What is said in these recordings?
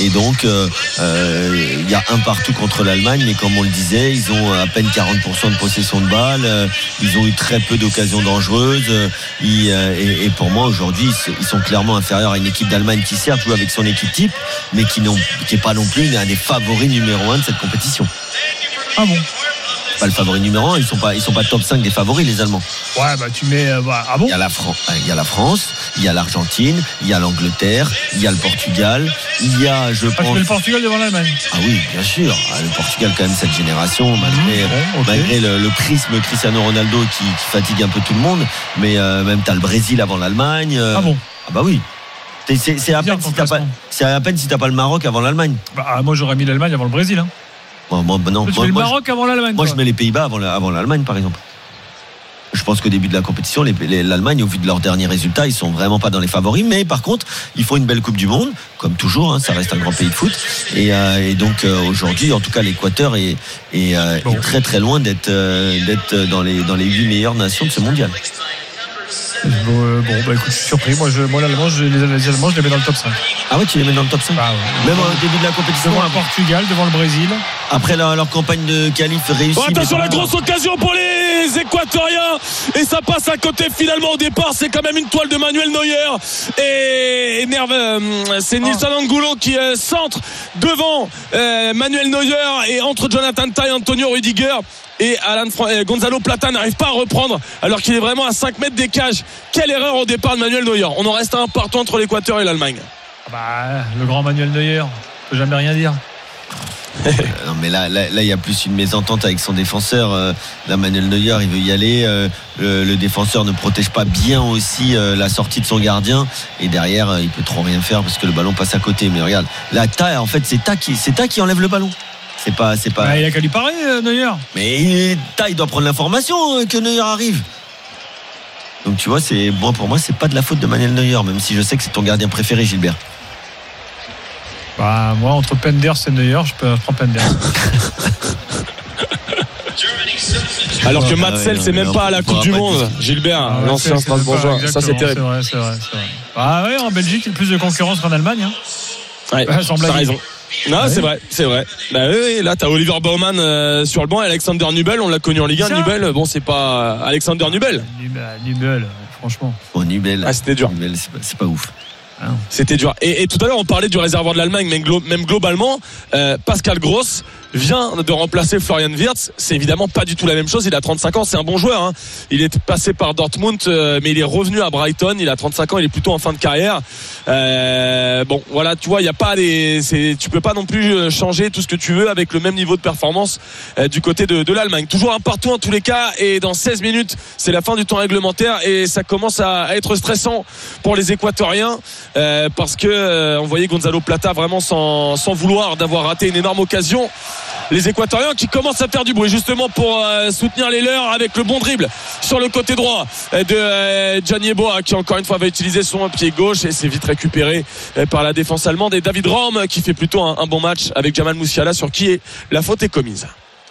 et donc il y a un partout contre l'Allemagne, mais comme on le disait, ils ont à peine 40% de possession de balle, ils ont eu très peu d'occasions dangereuses, et pour moi aujourd'hui ils sont clairement inférieurs à une équipe d'Allemagne qui certes joue avec son équipe type, mais qui n'est pas non plus un des favoris numéro 1 de cette compétition. Ah bon? Pas le favori numéro 1, ils sont pas top 5 des favoris, les Allemands. Ouais, bah tu mets ah bon? Il y a la France, il y a l'Argentine, il y a l'Angleterre, il y a le Portugal, il y a tu mets le Portugal devant l'Allemagne? Ah oui, bien sûr. Le Portugal quand même cette génération, malgré le prisme Cristiano Ronaldo qui fatigue un peu tout le monde, mais même t'as le Brésil avant l'Allemagne. Ah bon? Ah bah oui. C'est à peine si t'as pas le Maroc avant l'Allemagne. Bah moi j'aurais mis l'Allemagne avant le Brésil, hein. Moi, le Maroc avant l'Allemagne. Moi, je mets les Pays-Bas avant l'Allemagne, par exemple. Je pense qu'au début de la compétition, l'Allemagne, au vu de leurs derniers résultats, ils sont vraiment pas dans les favoris. Mais par contre, ils font une belle Coupe du Monde, comme toujours. Hein, ça reste un grand pays de foot. Et donc aujourd'hui, en tout cas, l'Équateur est très très loin d'être dans les 8 meilleures nations de ce mondial. Écoute, je suis surpris. Moi, les Allemands, je les mets dans le top 5. Ah ouais, tu les mets dans le top 5 ouais. Même au début de la compétition. Devant le Portugal, devant le Brésil. Après leur campagne de qualif réussie. Attention, la grosse occasion pour les Équatoriens. Et ça passe à côté finalement au départ. C'est quand même une toile de Manuel Neuer. Et c'est Nilson Angulo qui centre devant Manuel Neuer et entre Jonathan Tah et Antonio Rüdiger. Et Gonzalo Plata n'arrive pas à reprendre alors qu'il est vraiment à 5 mètres des cages. Quelle erreur au départ de Manuel Neuer. On en reste un partout entre l'Équateur et l'Allemagne. Le grand Manuel Neuer, on peut jamais rien dire. Non mais là il y a plus une mésentente avec son défenseur. Là Manuel Neuer il veut y aller, le défenseur ne protège pas bien aussi la sortie de son gardien, et derrière il peut trop rien faire parce que le ballon passe à côté. Mais regarde, là Tah, en fait c'est Tah qui enlève le ballon. C'est pas. Il a qu'à lui parler, Neuer. Mais Tah, il doit prendre l'information que Neuer arrive. Donc tu vois, pour moi, c'est pas de la faute de Manuel Neuer, même si je sais que c'est ton gardien préféré, Gilbert. Moi, entre Penders et Neuer, je prends Penders. Alors que Matsel, c'est même pas à la Coupe du Monde, Gilbert, l'ancien Strasbourgeois. Ça, c'est terrible. C'est vrai. En Belgique, il y a plus de concurrence qu'en Allemagne. Hein. Ouais, t'as raison. Non, c'est vrai. Bah oui, là t'as Oliver Baumann sur le banc et Alexander Nübel, on l'a connu en Ligue 1. Nübel, bon, c'est pas Alexander Nübel. Nübel, franchement. Nübel. C'était dur. Nübel, c'est pas ouf. C'était dur. Et tout à l'heure on parlait du réservoir de l'Allemagne, même globalement, Pascal Gross vient de remplacer Florian Wirtz. C'est évidemment pas du tout la même chose. Il a 35 ans, c'est un bon joueur, hein. Il est passé par Dortmund, mais il est revenu à Brighton. Il a 35 ans, il est plutôt en fin de carrière. Voilà, tu vois, il y a pas tu peux pas non plus changer tout ce que tu veux avec le même niveau de performance du côté de l'Allemagne. Toujours un partout en tous les cas, et dans 16 minutes, c'est la fin du temps réglementaire et ça commence à être stressant pour les Équatoriens. Parce que on voyait Gonzalo Plata vraiment sans vouloir d'avoir raté une énorme occasion. Les Équatoriens qui commencent à faire du bruit justement pour soutenir les leurs avec le bon dribble sur le côté droit de Gianni Eboa, qui encore une fois va utiliser son pied gauche, et c'est vite récupéré par la défense allemande, et David Raum qui fait plutôt un bon match avec Jamal Musiala sur qui la faute est commise.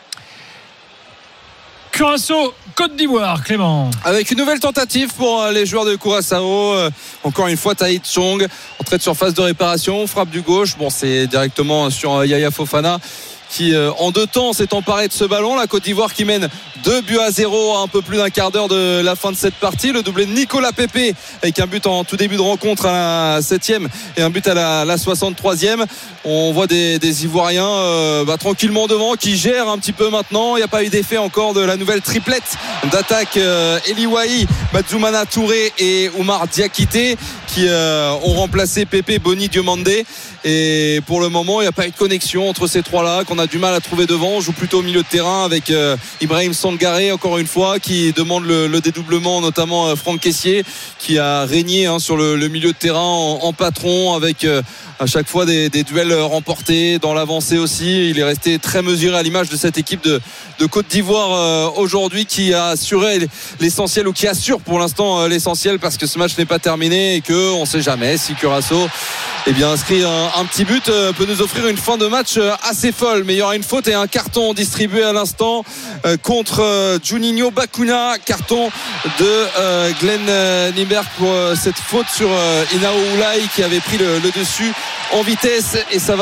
Curaçao, Côte d'Ivoire, Clément. Avec une nouvelle tentative pour les joueurs de Curaçao. Encore une fois, Tahith Chong, entrée de surface de réparation, frappe du gauche. Bon, c'est directement sur Yaya Fofana qui en 2 temps s'est emparé de ce ballon. La Côte d'Ivoire qui mène 2-0 à un peu plus d'un quart d'heure de la fin de cette partie. Le doublé de Nicolas Pepe avec un but en tout début de rencontre à la 7e et un but à la 63e. On voit des Ivoiriens tranquillement devant, qui gèrent un petit peu maintenant. Il n'y a pas eu d'effet encore de la nouvelle triplette d'attaque Eli Wahi, Batzoumana Touré et Oumar Diakité qui ont remplacé Pepe, Boni, Diomandé. Et pour le moment, il n'y a pas eu de connexion entre ces trois-là qu'on a du mal à trouver devant. On joue plutôt au milieu de terrain avec Ibrahim Sangaré, encore une fois, qui demande le dédoublement, notamment Franck Kessié, qui a régné sur le milieu de terrain en patron, avec à chaque fois des duels remportés dans l'avancée aussi. Il est resté très mesuré à l'image de cette équipe de Côte d'Ivoire aujourd'hui, qui a assuré l'essentiel, ou qui assure pour l'instant l'essentiel, parce que ce match n'est pas terminé et qu'on ne sait jamais si Curaçao inscrit un petit but, peut nous offrir une fin de match assez folle. Mais il y aura une faute et un carton distribué à l'instant contre Juninho Bacuna, carton de Glenn Nimberg pour cette faute sur Inao Oulay, qui avait pris le dessus en vitesse, et ça va